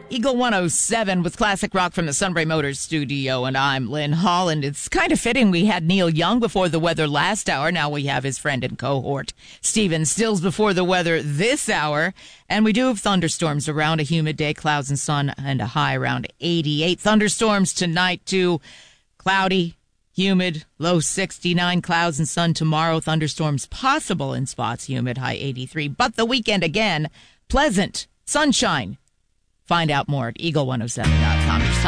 Eagle 107 with classic rock from the Sunbury Motors studio, and I'm Lynn Holland. It's kind of fitting we had Neil Young before the weather last hour. Now we have his friend and cohort, Stephen Stills, before the weather this hour. And we do have thunderstorms around, a humid day, clouds and sun, and a high around 88. Thunderstorms tonight, too. Cloudy, humid, low 69, clouds and sun tomorrow. Thunderstorms possible in spots, humid, high 83. But the weekend again, pleasant, sunshine. Find out more at eagle107.com.